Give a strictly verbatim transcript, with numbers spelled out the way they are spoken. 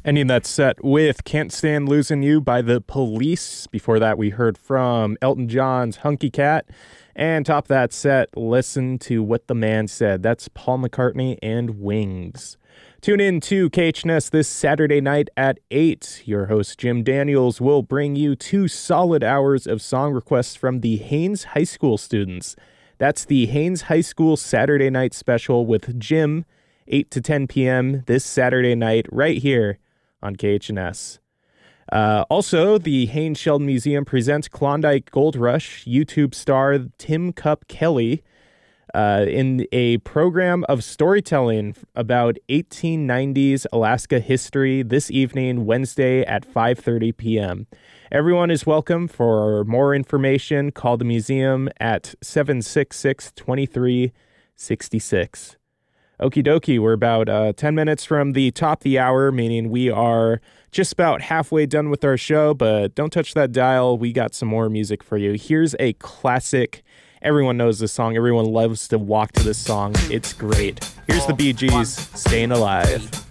Ending that set with Can't Stand Losing You by The Police. Before that, we heard from Elton John's Hunky Cat. And top that set, Listen to What the Man Said. That's Paul McCartney and Wings. Tune in to K H N S this Saturday night at eight. Your host, Jim Daniels, will bring you two solid hours of song requests from the Haines High School students. That's the Haines High School Saturday night special with Jim, eight to ten p.m. this Saturday night right here on K H N S. Uh, also, the Haines Sheldon Museum presents Klondike Gold Rush YouTube star Tim Cup Kelly uh, in a program of storytelling about eighteen nineties Alaska history this evening, Wednesday at five thirty p.m. Everyone is welcome. For more information, call the museum at seven six six, two three six six. Okie dokie, we're about uh, ten minutes from the top of the hour, meaning we are just about halfway done with our show, but don't touch that dial. We got some more music for you. Here's a classic. Everyone knows this song. Everyone loves to walk to this song. It's great. Here's the Bee Gees, Staying Alive.